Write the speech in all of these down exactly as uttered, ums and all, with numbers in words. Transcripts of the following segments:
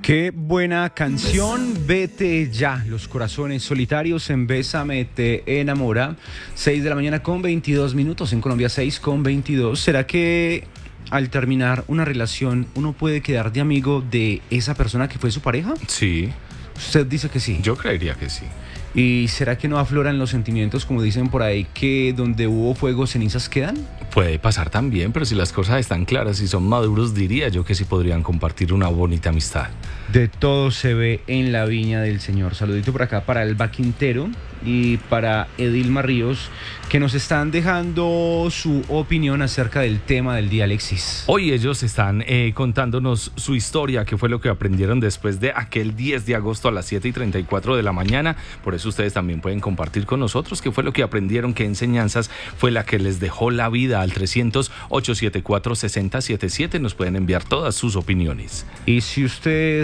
Qué buena canción, Vete Ya, Los Corazones Solitarios en Bésame Te Enamora. Seis de la mañana con veintidós minutos, en Colombia seis con veintidós. ¿Será que al terminar una relación uno puede quedar de amigo de esa persona que fue su pareja? Sí. Usted dice que sí. Yo creería que sí. ¿Y será que no afloran los sentimientos, como dicen por ahí, que donde hubo fuego cenizas quedan? Puede pasar también, pero si las cosas están claras y son maduros, diría yo que sí podrían compartir una bonita amistad. De todo se ve en la viña del Señor. Saludito por acá para Alba Quintero y para Edilma Ríos, que nos están dejando su opinión acerca del tema del día, Alexis. Hoy ellos están eh, contándonos su historia, qué fue lo que aprendieron después de aquel diez de agosto a las siete y treinta y cuatro de la mañana. Por eso ustedes también pueden compartir con nosotros qué fue lo que aprendieron, qué enseñanzas fue la que les dejó la vida. Al trescientos, ochocientos setenta y cuatro, sesenta setenta y siete nos pueden enviar todas sus opiniones. Y si usted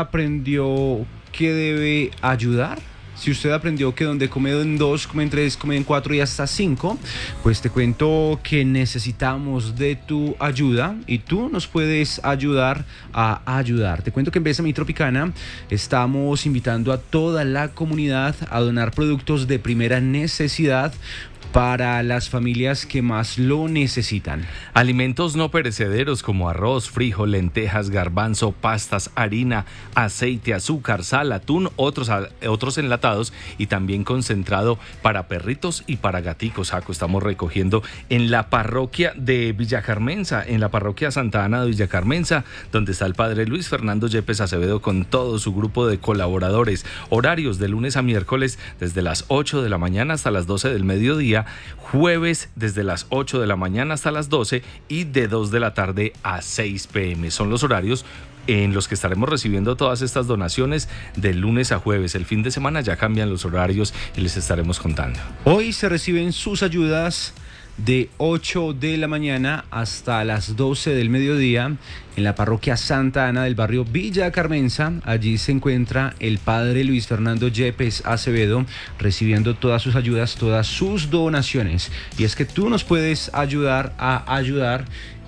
aprendió que debe ayudar, si usted aprendió que donde come en dos, come en tres, come en cuatro y hasta cinco, pues te cuento que necesitamos de tu ayuda y tú nos puedes ayudar a ayudar. Te cuento que en Bésame Tropicana estamos invitando a toda la comunidad a donar productos de primera necesidad para las familias que más lo necesitan. Alimentos no perecederos como arroz, frijol, lentejas, garbanzo, pastas, harina, aceite, azúcar, sal, atún, otros, otros enlatados y también concentrado para perritos y para gaticos. Jaco, estamos recogiendo en la parroquia de Villa Carmenza, en la parroquia Santa Ana de Villa Carmenza, donde está el padre Luis Fernando Yepes Acevedo con todo su grupo de colaboradores. Horarios de lunes a miércoles desde las ocho de la mañana hasta las doce del mediodía, jueves desde las ocho de la mañana hasta las doce y de dos de la tarde a seis pm. Son los horarios en los que estaremos recibiendo todas estas donaciones de lunes a jueves. El fin de semana ya cambian los horarios y les estaremos contando. Hoy se reciben sus ayudas de ocho de la mañana hasta las doce del mediodía en la parroquia Santa Ana del barrio Villa Carmenza. Allí se encuentra el padre Luis Fernando Yepes Acevedo recibiendo todas sus ayudas, todas sus donaciones. Y es que tú nos puedes ayudar a ayudar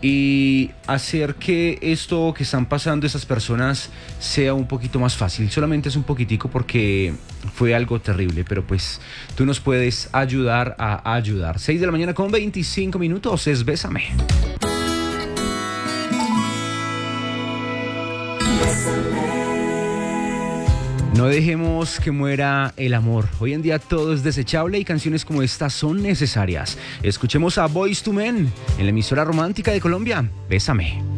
y hacer que esto que están pasando estas personas sea un poquito más fácil. Solamente es un poquitico porque fue algo terrible, pero pues tú nos puedes ayudar a ayudar. seis de la mañana con veinticinco minutos, es Bésame. No dejemos que muera el amor. Hoy en día todo es desechable y canciones como esta son necesarias. Escuchemos a Boyz two Men en la emisora romántica de Colombia. Bésame.